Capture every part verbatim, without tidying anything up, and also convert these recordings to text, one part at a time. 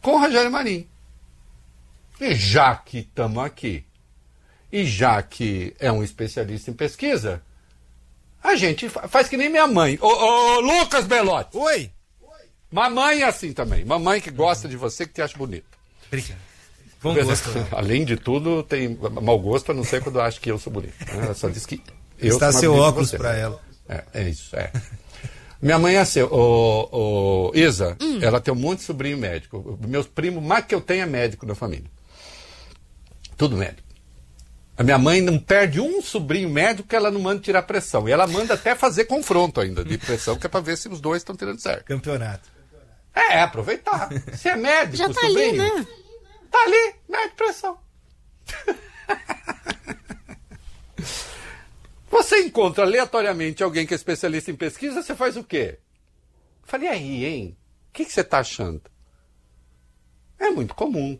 com o Rogério Marinho. E já que estamos aqui, e já que é um especialista em pesquisa, a gente faz que nem minha mãe. Ô, ô Lucas Belotti. Oi. Mamãe é assim também. Mamãe que gosta de você, que te acha bonito. Obrigado. Bom gosto. Além de tudo, tem mau gosto, a não ser quando acha que eu sou bonito. Ela só diz que eu Está sou seu bonito óculos você. para ela. É, é isso, é. Minha mãe é assim, o, o Isa, hum. ela tem um monte de sobrinho médico. Meus primos, mais que eu tenho, é médico na família. Tudo médico. A minha mãe não perde um sobrinho médico que ela não manda tirar pressão. E ela manda até fazer confronto ainda de pressão, que é para ver se os dois estão tirando certo. Campeonato. É, é aproveitar. Se é médico, já tá sobrinho, ali, né? Tá ali, mede pressão. Você encontra aleatoriamente alguém que é especialista em pesquisa, você faz o quê? Falei, aí, hein? O que, que você está achando? É muito comum.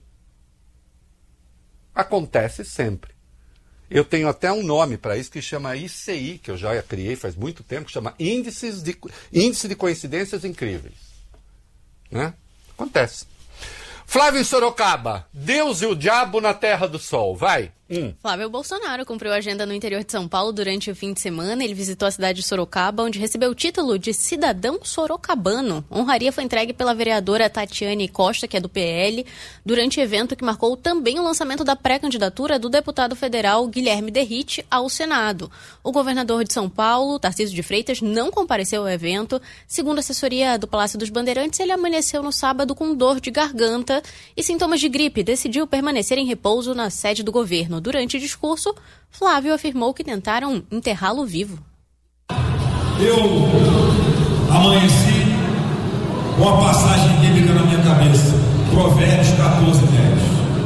Acontece sempre. Eu tenho até um nome para isso que chama I C I, que eu já criei faz muito tempo, que chama Índices de, Índice de Coincidências Incríveis. Né? Acontece. Flávio em Sorocaba, Deus e o diabo na terra do sol, vai. Hum. Flávio Bolsonaro cumpriu agenda no interior de São Paulo durante o fim de semana. Ele visitou a cidade de Sorocaba, onde recebeu o título de cidadão sorocabano. A honraria foi entregue pela vereadora Tatiane Costa, que é do P L, durante evento que marcou também o lançamento da pré-candidatura do deputado federal Guilherme Derrite ao Senado. O governador de São Paulo, Tarcísio de Freitas, não compareceu ao evento. Segundo a assessoria do Palácio dos Bandeirantes, ele amanheceu no sábado com dor de garganta e sintomas de gripe. Decidiu permanecer em repouso na sede do governo. Durante o discurso, Flávio afirmou que tentaram enterrá-lo vivo. Eu amanheci com a passagem bíblica na minha cabeça, Provérbios quatorze, dez.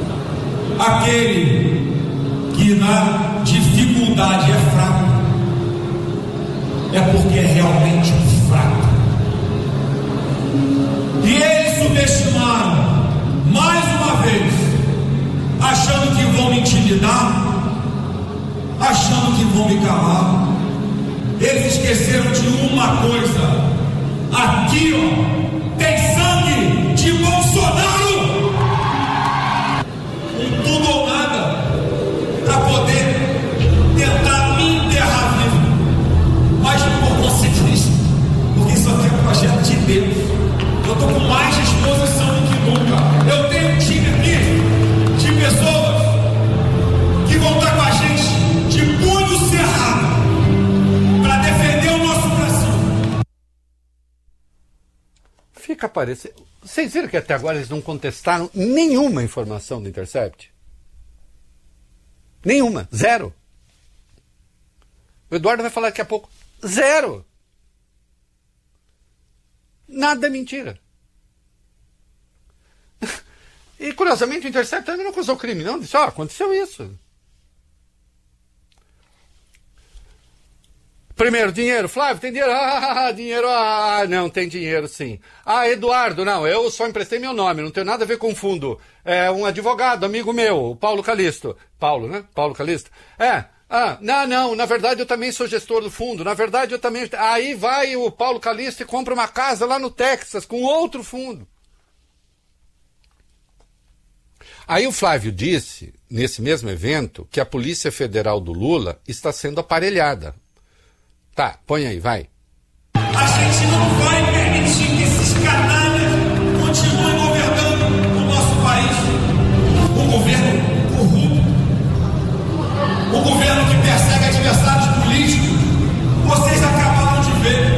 Aquele que na dificuldade é fraco, é porque é realmente um fraco. E eles subestimaram, mais uma vez, achando que vão me intimidar, achando que vão me calar. Eles esqueceram de uma coisa: aqui, ó, tem sangue de Bolsonaro. Um tudo ou nada para poder tentar me enterrar vivo, mas por consequência, porque isso aqui é um projeto de Deus. Eu estou com mais disposição do que nunca. Eu tenho um time aqui de pessoas que vão estar com a gente de punho cerrado para defender o nosso Brasil. Fica parecendo. Vocês viram que até agora eles não contestaram nenhuma informação do Intercept? Nenhuma. Zero. O Eduardo vai falar daqui a pouco. Zero. Nada é mentira. E, curiosamente, o Intercept também não acusou o crime, não. Disse, ó, oh, aconteceu isso. Primeiro, dinheiro. Flávio, tem dinheiro? Ah, dinheiro. Ah, não, tem dinheiro, sim. Ah, Eduardo, não, eu só emprestei meu nome, não tem nada a ver com fundo. É um advogado, amigo meu, o Paulo Calisto. Paulo, né? Paulo Calisto. É. Ah, não, não, na verdade eu também sou gestor do fundo. Na verdade eu também... Aí vai o Paulo Calisto e compra uma casa lá no Texas com outro fundo. Aí o Flávio disse, nesse mesmo evento, que a Polícia Federal do Lula está sendo aparelhada. Tá, põe aí, vai. A gente não vai permitir que esses canalhas continuem governando o nosso país. Um governo corrupto, um governo que persegue adversários políticos. Vocês acabaram de ver.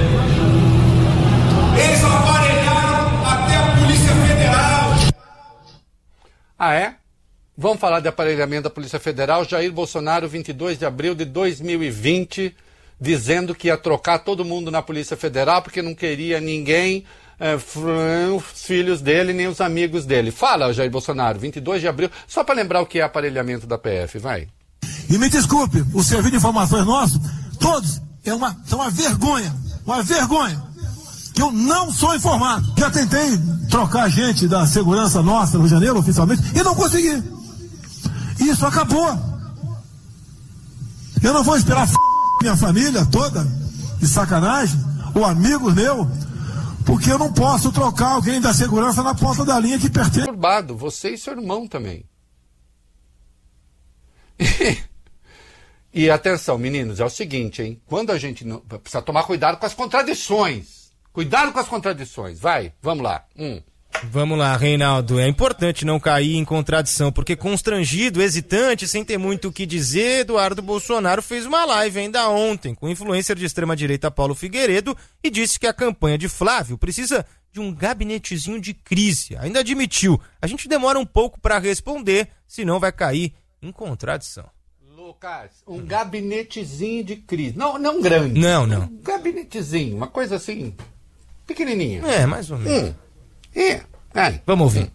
Eles aparelharam até a Polícia Federal. Ah, é? Vamos falar de aparelhamento da Polícia Federal. Jair Bolsonaro, vinte e dois de abril de dois mil e vinte, dizendo que ia trocar todo mundo na Polícia Federal porque não queria ninguém, é, os filhos dele, nem os amigos dele. Fala, Jair Bolsonaro, vinte e dois de abril, só para lembrar o que é aparelhamento da P F, vai. E me desculpe, o serviço de informações nosso, todos, é uma, são uma vergonha, uma vergonha. Eu não sou informado. Já tentei trocar gente da segurança nossa no Rio de Janeiro, oficialmente, e não consegui. Isso acabou. Eu não vou esperar f... minha família toda, de sacanagem, ou amigos meus, porque eu não posso trocar alguém da segurança na ponta da linha que pertence. Turbado, você e seu irmão também. E atenção, meninos, é o seguinte, hein? Quando a gente não... precisa tomar cuidado com as contradições. Cuidado com as contradições. Vai, vamos lá. Hum. Vamos lá, Reinaldo. É importante não cair em contradição, porque constrangido, hesitante, sem ter muito o que dizer, Eduardo Bolsonaro fez uma live ainda ontem com o influencer de extrema-direita Paulo Figueiredo e disse que a campanha de Flávio precisa de um gabinetezinho de crise. Ainda admitiu, a gente demora um pouco para responder, senão vai cair em contradição. Lucas, um gabinetezinho de crise. Não, não grande. Não, não. Um gabinetezinho, uma coisa assim, pequenininha. É, mais ou menos. Hum. É. Ai. Vamos ouvir.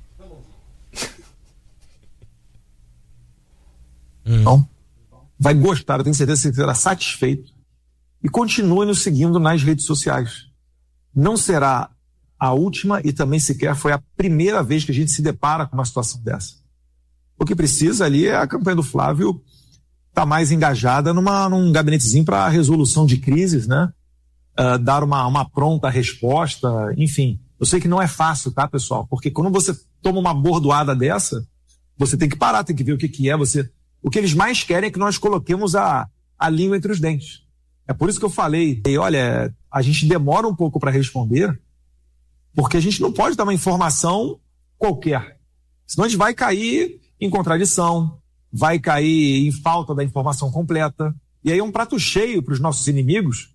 Então, vai gostar, eu tenho certeza que você será satisfeito e continue nos seguindo nas redes sociais. Não será a última e também sequer foi a primeira vez que a gente se depara com uma situação dessa. O que precisa ali é a campanha do Flávio estar mais engajada numa, num gabinetezinho para resolução de crises, né? Uh, dar uma, uma pronta resposta, enfim. Eu sei que não é fácil, tá, pessoal? Porque quando você toma uma bordoada dessa, você tem que parar, tem que ver o que, que é. Você... O que eles mais querem é que nós coloquemos a, a língua entre os dentes. É por isso que eu falei, e olha, a gente demora um pouco para responder, porque a gente não pode dar uma informação qualquer. Senão a gente vai cair em contradição, vai cair em falta da informação completa. E aí é um prato cheio para os nossos inimigos.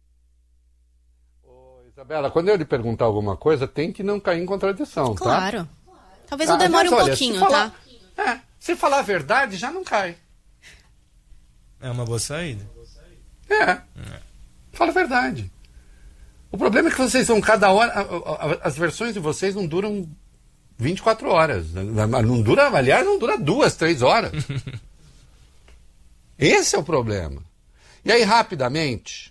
Isabela, quando eu lhe perguntar alguma coisa, tem que não cair em contradição, tá? Claro. Talvez eu demore ah, um olha, pouquinho, falar, tá? É, se falar a verdade, já não cai. É uma boa saída. É. é. Fala a verdade. O problema é que vocês são cada hora... As versões de vocês não duram vinte e quatro horas. Não dura, aliás, não dura duas, três horas. Esse é o problema. E aí, rapidamente...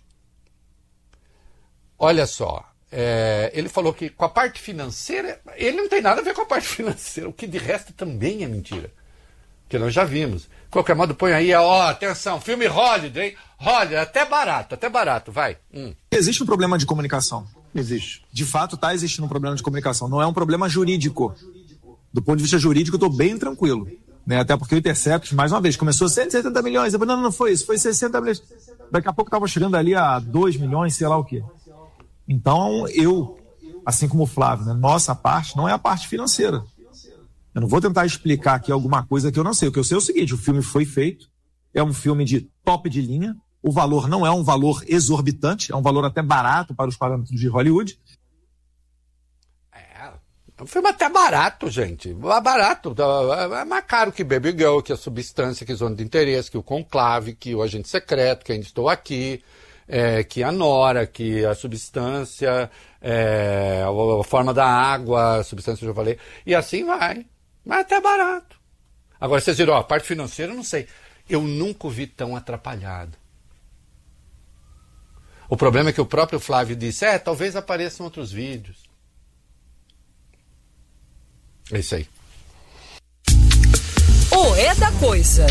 Olha só, é, ele falou que com a parte financeira, ele não tem nada a ver com a parte financeira, o que de resto também é mentira. Que nós já vimos. De qualquer modo, põe aí, ó, atenção, filme Hollywood, hein? Hollywood, até barato, até barato, vai. Hum. Existe um problema de comunicação. Existe. De fato, está existindo um problema de comunicação. Não é um problema jurídico. Do ponto de vista jurídico, eu estou bem tranquilo. Né? Até porque o Intercept, mais uma vez, começou cento e setenta milhões. Depois, não, não foi isso, foi sessenta milhões. Daqui a pouco estava chegando ali a dois milhões, sei lá o quê. Então, eu, assim como o Flávio, né, nossa parte não é a parte financeira. Eu não vou tentar explicar aqui alguma coisa que eu não sei. O que eu sei é o seguinte, o filme foi feito, é um filme de top de linha, o valor não é um valor exorbitante, é um valor até barato para os parâmetros de Hollywood. É, é um filme até barato, gente. É barato. É mais caro que Baby Girl, que a Substância, que Zona de Interesse, que o Conclave, que o Agente Secreto, que Ainda Estou Aqui... É, que a Nora, que a Substância, é, a, a Forma da Água, a Substância, eu já falei, e assim vai. Mas até barato. Agora, vocês viram, ó, a parte financeira, eu não sei. Eu nunca o vi tão atrapalhado. O problema é que o próprio Flávio disse, é, talvez apareçam outros vídeos. É isso aí. O É da Coisa.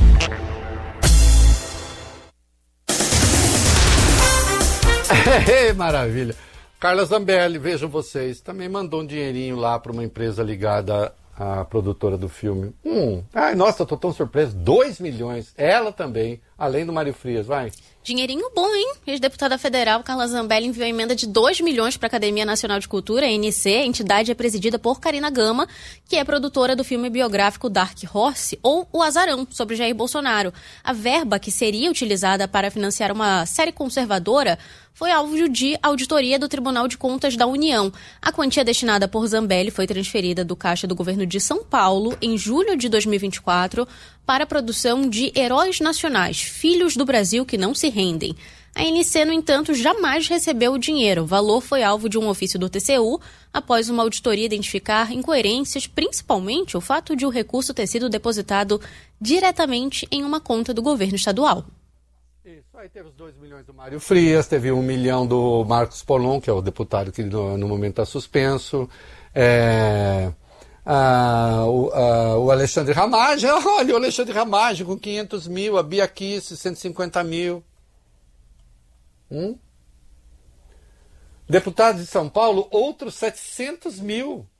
Maravilha. Carla Zambelli, vejam vocês, também mandou um dinheirinho lá para uma empresa ligada à produtora do filme. Hum, ai, nossa, tô tão surpreso. Dois milhões. Ela também, além do Mário Frias, vai. Dinheirinho bom, hein? Ex-deputada federal Carla Zambelli enviou emenda de dois milhões para a Academia Nacional de Cultura, a N C. A entidade é presidida por Karina Gama, que é produtora do filme biográfico Dark Horse, ou O Azarão, sobre Jair Bolsonaro. A verba que seria utilizada para financiar uma série conservadora foi alvo de auditoria do Tribunal de Contas da União. A quantia destinada por Zambelli foi transferida do caixa do governo de São Paulo em julho de dois mil e vinte e quatro para a produção de Heróis Nacionais, Filhos do Brasil que Não Se Rendem. A N C, no entanto, jamais recebeu o dinheiro. O valor foi alvo de um ofício do T C U após uma auditoria identificar incoerências, principalmente o fato de o recurso ter sido depositado diretamente em uma conta do governo estadual. Isso, aí teve os dois milhões do Mário Frias, teve um milhão do Marcos Polon, que é o deputado que no, no momento está suspenso, é, a, o, a, o Alexandre Ramage, olha o Alexandre Ramage com quinhentos mil, a Bia Kicis, cento e cinquenta mil. Hum? Deputados de São Paulo, outros setecentos mil.